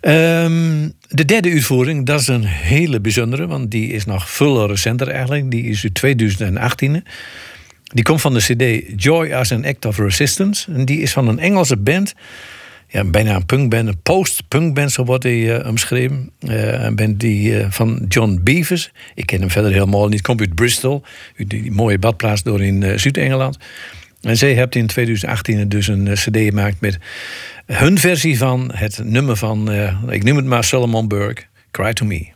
De derde uitvoering, dat is een hele bijzondere, want die is nog veel recenter eigenlijk. Die is uit 2018. Die komt van de cd Joy as an Act of Resistance. En die is van een Engelse band. Ja, bijna een punkband, een post-punkband, zo wordt die omschreven. Een band van John Beavers. Ik ken hem verder helemaal niet. Komt uit Bristol, uit die mooie badplaats door in Zuid-Engeland. En zij heeft in 2018 dus een cd gemaakt met hun versie van het nummer van, ik noem het maar Solomon Burke, Cry to Me.